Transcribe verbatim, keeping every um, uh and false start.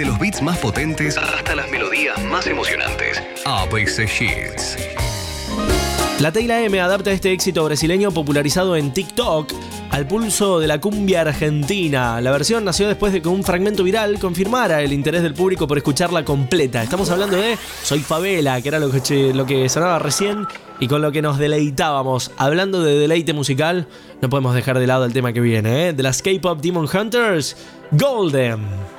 Desde los beats más potentes hasta las melodías más emocionantes. A B C Hits. La Teyla M adapta este éxito brasileño popularizado en TikTok al pulso de la cumbia argentina. La versión nació después de que un fragmento viral confirmara el interés del público por escucharla completa. Estamos hablando de Soy Favela, que era lo que, lo que sonaba recién y con lo que nos deleitábamos. Hablando de deleite musical, no podemos dejar de lado el tema que viene, ¿eh? De las K-Pop Demon Hunters, Golden.